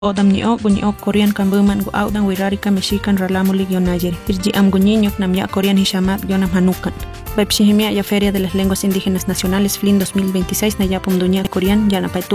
Odam ni o Korean kambuman gu audan wirarika mexican ralamulik yonayer. Irji am guñiño nam ya Korean hishamat yonam hanukan. Baipshihimia ya Feria de las Lenguas Indígenas Nacionales FLIN 2026 na yapum duña Korean ya napaitu.